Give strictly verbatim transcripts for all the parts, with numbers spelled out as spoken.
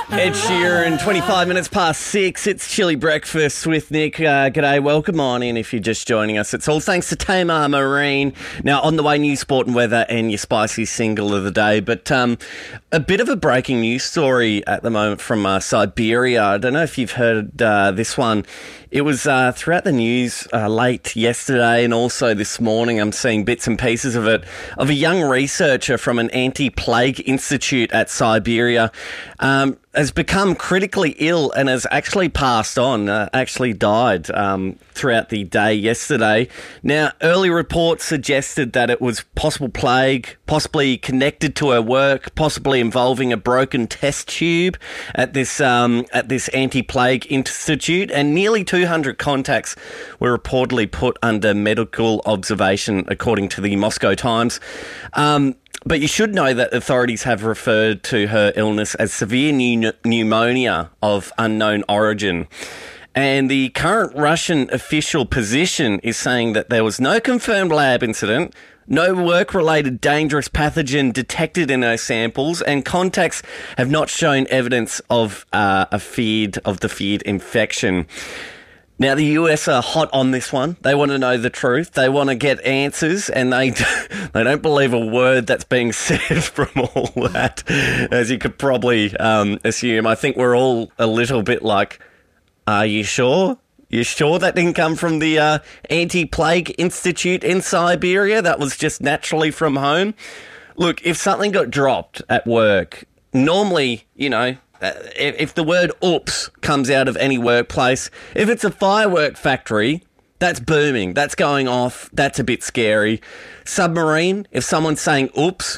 Ed Sheeran, twenty-five minutes past six. It's Chilly Breakfast with Nick. Uh, g'day, welcome on in if you're just joining us. It's all thanks to Tamar Marine. Now, on the way, news, sport and weather and your spicy single of the day. But um, a bit of a breaking news story at the moment from uh, Siberia. I don't know if you've heard uh, this one. It was uh, throughout the news uh, late yesterday and also this morning. I'm seeing bits and pieces of it, of a young researcher from an anti-plague institute at Siberia um, has become critically ill and has actually passed on, uh, actually died um, throughout the day yesterday. Now, early reports suggested that it was possible plague, possibly connected to her work, possibly involving a broken test tube at this um, at this anti-plague institute, and nearly two hundred contacts were reportedly put under medical observation, according to the Moscow Times. Um, But you should know that authorities have referred to her illness as severe pneu- pneumonia of unknown origin. And the current Russian official position is saying that there was no confirmed lab incident, no work-related dangerous pathogen detected in her samples, and contacts have not shown evidence of uh, a feared of the feared infection. Now, the U S are hot on this one. They want to know the truth. They want to get answers, and they they don't believe a word that's being said from all that, as you could probably um, assume. I think we're all a little bit like, are you sure? You sure that didn't come from the uh, Anti-Plague Institute in Siberia? That was just naturally from home? Look, if something got dropped at work, normally, you know, Uh, if, if the word oops comes out of any workplace, if it's a firework factory, that's booming, that's going off, that's a bit scary. Submarine, if someone's saying oops,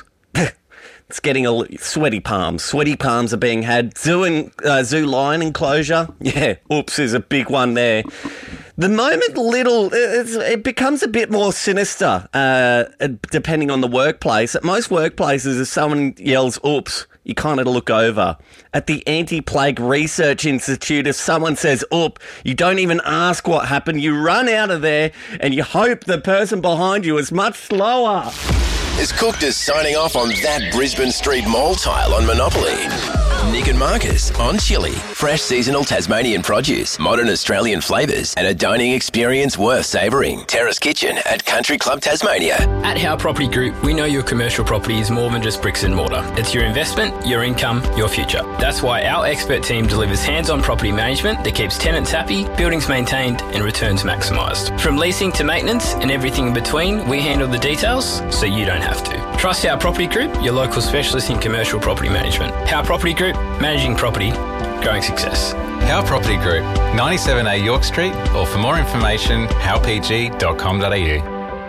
it's getting a sweaty palms. Sweaty palms are being had. Zoo and uh, zoo lion enclosure, yeah, oops is a big one there. The moment little, it's, it becomes a bit more sinister, uh, depending on the workplace. At most workplaces, if someone yells oops, you kind of look over. At the Anti-Plague Research Institute, if someone says oop, you don't even ask what happened. You run out of there and you hope the person behind you is much slower. Is Cooked signing off on that Brisbane Street Mall tile on Monopoly? Nick and Marcus on Chilly. Fresh seasonal Tasmanian produce, modern Australian flavours, and a dining experience worth savouring. Terrace Kitchen at Country Club Tasmania. At Howe Property Group, we know your commercial property is more than just bricks and mortar. It's your investment, your income, your future. That's why our expert team delivers hands-on property management that keeps tenants happy, buildings maintained, and returns maximised. From leasing to maintenance and everything in between, we handle the details so you don't have to. Trust Howe Property Group, your local specialist in commercial property management. Howe Property Group, managing property, growing success. Howe Property Group, ninety-seven A York Street, or for more information, how p g dot com dot a u.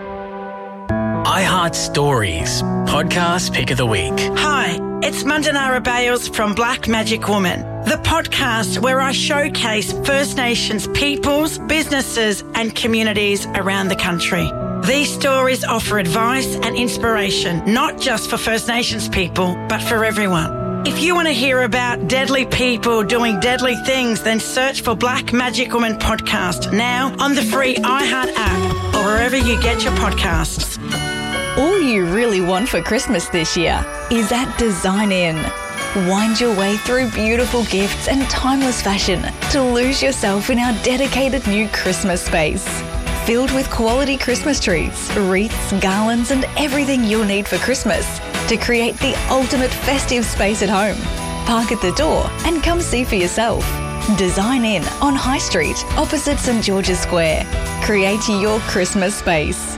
iHeart Stories, podcast pick of the week. Hi, it's Mandanara Bales from Black Magic Woman, the podcast where I showcase First Nations peoples, businesses and communities around the country. These stories offer advice and inspiration, not just for First Nations people, but for everyone. If you want to hear about deadly people doing deadly things, then search for Black Magic Woman Podcast now on the free iHeart app or wherever you get your podcasts. All you really want for Christmas this year is at Design In. Wind your way through beautiful gifts and timeless fashion to lose yourself in our dedicated new Christmas space. Filled with quality Christmas trees, wreaths, garlands and everything you'll need for Christmas to create the ultimate festive space at home. Park at the door and come see for yourself. Design In on High Street, opposite St George's Square. Create your Christmas space.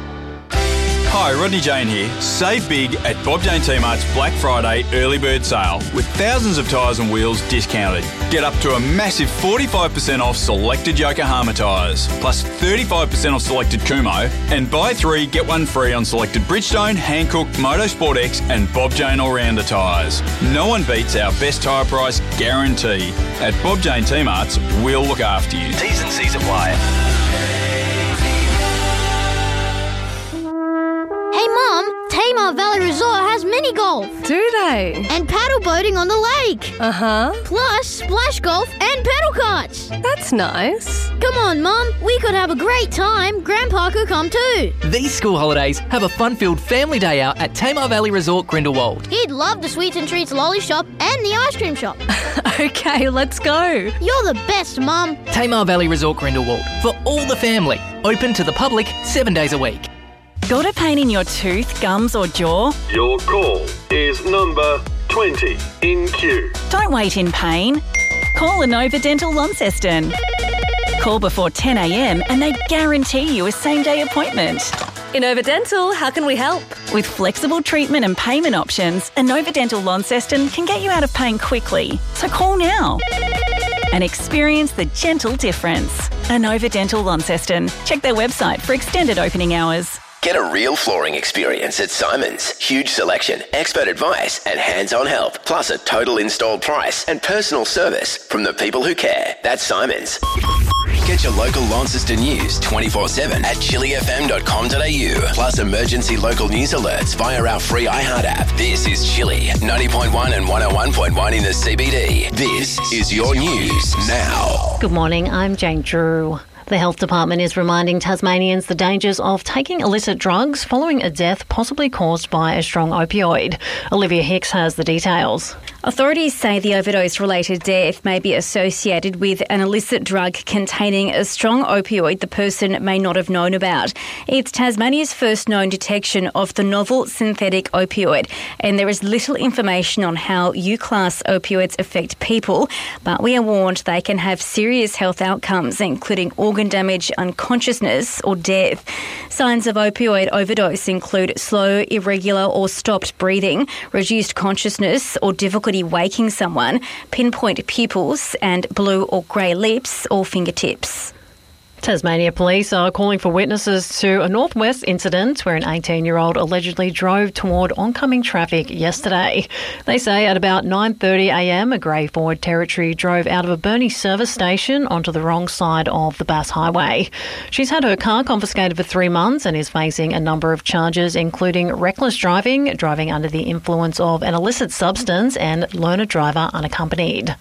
Hi, Rodney Jane here. Save big at Bob Jane T-Mart's Black Friday early bird sale with thousands of tyres and wheels discounted. Get up to a massive forty-five percent off selected Yokohama tyres, plus thirty-five percent off selected Kumho, and buy three, get one free on selected Bridgestone, Hankook, Motorsport X and Bob Jane All-Rounder tyres. No one beats our best tyre price guarantee. At Bob Jane T-Mart's, we'll look after you. T's and C's apply. Hey Mum, Tamar Valley Resort has mini golf. Do they? And paddle boating on the lake. Uh-huh. Plus splash golf and pedal karts. That's nice. Come on, Mum. We could have a great time. Grandpa could come too. These school holidays have a fun-filled family day out at Tamar Valley Resort, Grindelwald. He'd love the Sweets and Treats lolly shop and the ice cream shop. Okay, let's go. You're the best, Mum. Tamar Valley Resort, Grindelwald. For all the family. Open to the public seven days a week. Got a pain in your tooth, gums or jaw? Your call is number twenty in queue. Don't wait in pain. Call Inova Dental Launceston. Call before ten a m and they guarantee you a same-day appointment. Inova Dental, how can we help? With flexible treatment and payment options, Inova Dental Launceston can get you out of pain quickly. So call now and experience the gentle difference. Inova Dental Launceston. Check their website for extended opening hours. Get a real flooring experience at Simon's. Huge selection, expert advice and hands-on help, plus a total installed price and personal service from the people who care. That's Simon's. Get your local Launceston news twenty-four seven at chili f m dot com dot a u. Plus emergency local news alerts via our free iHeart app. This is Chili, ninety point one and one oh one point one in the C B D. This is your news now. Good morning, I'm Jane Drew. The Health Department is reminding Tasmanians the dangers of taking illicit drugs following a death possibly caused by a strong opioid. Olivia Hicks has the details. Authorities say the overdose-related death may be associated with an illicit drug containing a strong opioid the person may not have known about. It's Tasmania's first known detection of the novel synthetic opioid, and there is little information on how U-class opioids affect people, but we are warned they can have serious health outcomes, including organ damage, unconsciousness or death. Signs of opioid overdose include slow, irregular or stopped breathing, reduced consciousness or difficulty waking someone, pinpoint pupils and blue or grey lips or fingertips. Tasmania Police are calling for witnesses to a Northwest incident where an eighteen-year-old allegedly drove toward oncoming traffic yesterday. They say at about nine thirty a m, a grey Ford Territory drove out of a Burnie service station onto the wrong side of the Bass Highway. She's had her car confiscated for three months and is facing a number of charges, including reckless driving, driving under the influence of an illicit substance, and learner driver unaccompanied.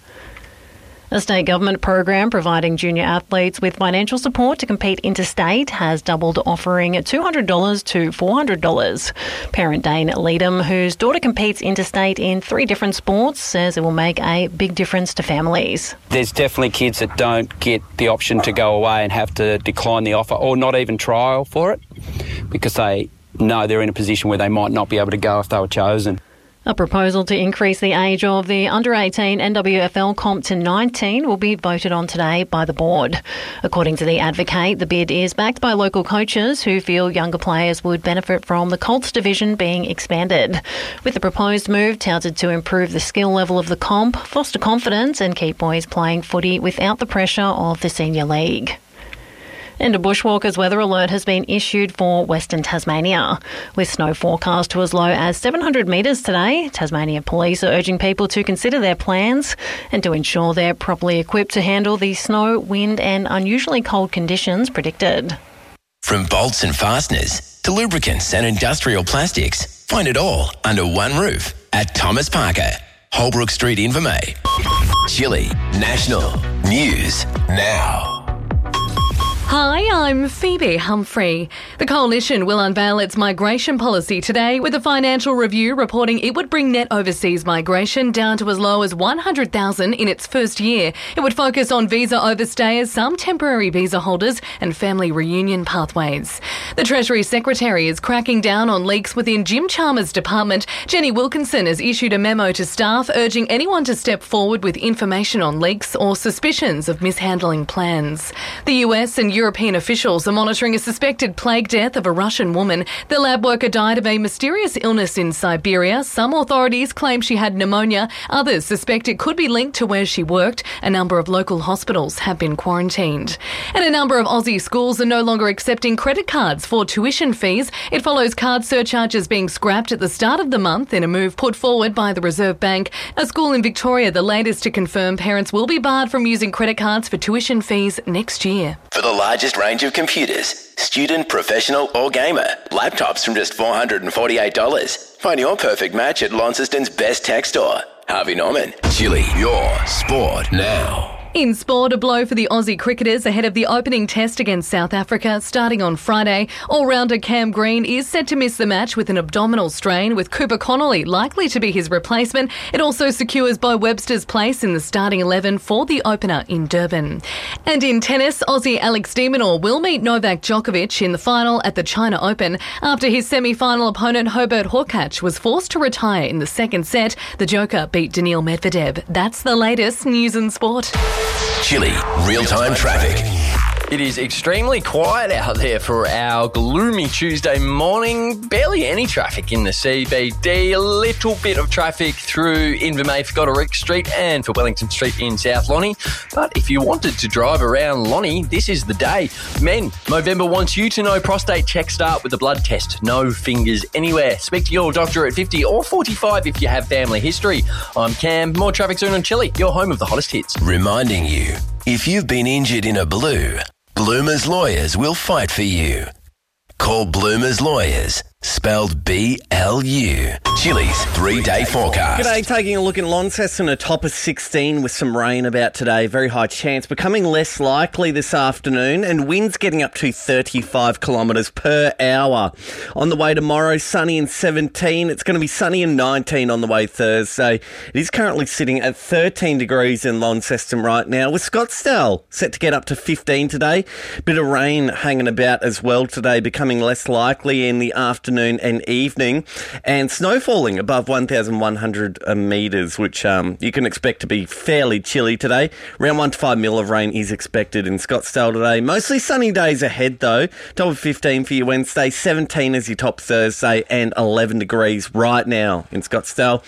A state government program providing junior athletes with financial support to compete interstate has doubled, offering two hundred dollars to four hundred dollars. Parent Dane Leadham, whose daughter competes interstate in three different sports, says it will make a big difference to families. There's definitely kids that don't get the option to go away and have to decline the offer or not even trial for it because they know they're in a position where they might not be able to go if they were chosen. A proposal to increase the age of the under eighteen N W F L comp to nineteen will be voted on today by the board. According to the Advocate, the bid is backed by local coaches who feel younger players would benefit from the Colts division being expanded. With the proposed move touted to improve the skill level of the comp, foster confidence and keep boys playing footy without the pressure of the senior league. And a bushwalkers weather alert has been issued for Western Tasmania. With snow forecast to as low as seven hundred metres today, Tasmania Police are urging people to consider their plans and to ensure they're properly equipped to handle the snow, wind and unusually cold conditions predicted. From bolts and fasteners to lubricants and industrial plastics, find it all under one roof at Thomas Parker, Holbrook Street, Invermay. Chili National News Now. Hi, I'm Phoebe Humphrey. The Coalition will unveil its migration policy today with a financial review reporting it would bring net overseas migration down to as low as one hundred thousand in its first year. It would focus on visa overstayers, some temporary visa holders and family reunion pathways. The Treasury Secretary is cracking down on leaks within Jim Chalmers' department. Jenny Wilkinson has issued a memo to staff urging anyone to step forward with information on leaks or suspicions of mishandling plans. The U S and European officials are monitoring a suspected plague death of a Russian woman. The lab worker died of a mysterious illness in Siberia. Some authorities claim she had pneumonia. Others suspect it could be linked to where she worked. A number of local hospitals have been quarantined. And a number of Aussie schools are no longer accepting credit cards for tuition fees. It follows card surcharges being scrapped at the start of the month in a move put forward by the Reserve Bank. A school in Victoria, the latest to confirm parents will be barred from using credit cards for tuition fees next year. For the last largest range of computers, student, professional or gamer. Laptops from just four hundred forty-eight dollars. Find your perfect match at Launceston's best tech store. Harvey Norman. Chili, your sport now. In sport, a blow for the Aussie cricketers ahead of the opening test against South Africa starting on Friday. All-rounder Cam Green is set to miss the match with an abdominal strain, with Cooper Connolly likely to be his replacement. It also secures Bo Webster's place in the starting eleven for the opener in Durban. And in tennis, Aussie Alex de Minaur will meet Novak Djokovic in the final at the China Open. After his semi-final opponent Herbert Hurkacz was forced to retire in the second set, the Joker beat Daniil Medvedev. That's the latest news and sport. Chili, real-time traffic. It is extremely quiet out there for our gloomy Tuesday morning. Barely any traffic in the C B D. A little bit of traffic through Invermay for Goderic Street and for Wellington Street in South Lonnie. But if you wanted to drive around Lonnie, this is the day. Men, Movember wants you to know prostate check start with a blood test. No fingers anywhere. Speak to your doctor at fifty or forty-five if you have family history. I'm Cam. More traffic soon on Chili, your home of the hottest hits. Reminding you, if you've been injured in a blue, Bloomer's Lawyers will fight for you. Call Bloomer's Lawyers, spelled B L U. Chili's three-day forecast. G'day, taking a look at Launceston, a top of sixteen with some rain about today. Very high chance, becoming less likely this afternoon, and winds getting up to thirty-five kilometres per hour. On the way tomorrow, sunny and seventeen. It's going to be sunny and nineteen on the way Thursday. It is currently sitting at thirteen degrees in Launceston right now, with Scottsdale set to get up to fifteen today. Bit of rain hanging about as well today, becoming less likely in the afternoon and evening, and snow falling above one thousand one hundred metres, which um, you can expect to be fairly chilly today. Around one to five mil of rain is expected in Scottsdale today. Mostly sunny days ahead though. Top of fifteen for your Wednesday, seventeen as your top Thursday, and eleven degrees right now in Scottsdale.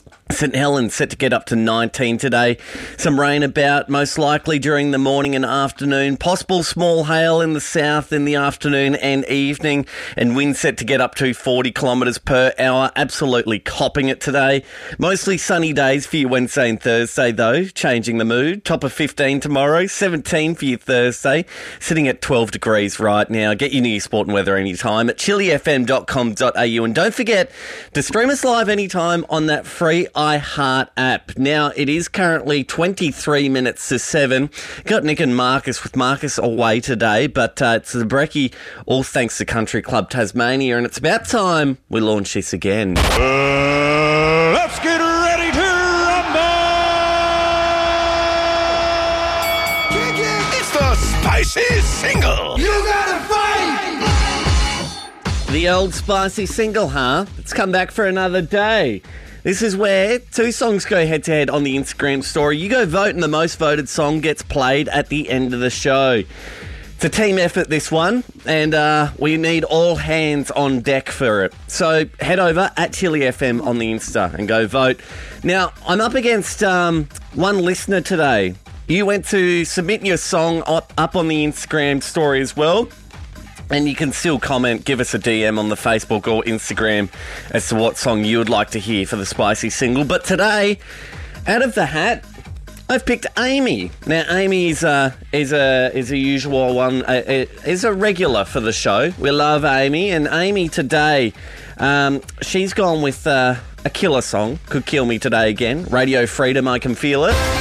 St Helens set to get up to nineteen today. Some rain about, most likely during the morning and afternoon. Possible small hail in the south in the afternoon and evening. And wind set to get up to forty kilometres per hour. Absolutely copping it today. Mostly sunny days for your Wednesday and Thursday though. Changing the mood. Top of fifteen tomorrow. seventeen for your Thursday. Sitting at twelve degrees right now. Get your news, sport and weather anytime at chili f m dot com dot a u. And don't forget to stream us live anytime on that free iHeart app. Now, it is currently twenty-three minutes to seven. Got Nick and Marcus with Marcus away today, but uh, it's the brekkie, all thanks to Country Club Tasmania, and it's about time we launch this again. Uh, let's get ready to rumble! It's the spicy single. You gotta fight! The old spicy single, huh? It's come back for another day. This is where two songs go head-to-head on the Instagram story. You go vote and the most voted song gets played at the end of the show. It's a team effort, this one, and uh, we need all hands on deck for it. So head over at Chili F M on the Insta and go vote. Now, I'm up against um, one listener today. You went to submit your song up, up on the Instagram story as well. And you can still comment, give us a D M on the Facebook or Instagram as to what song you would like to hear for the spicy single. But today, out of the hat, I've picked Amy. Now, Amy is a is a is a usual one, a, a, is a regular for the show. We love Amy, and Amy today, um, she's gone with uh, a killer song. Could kill me today again. Radio Freedom, I Can Feel It.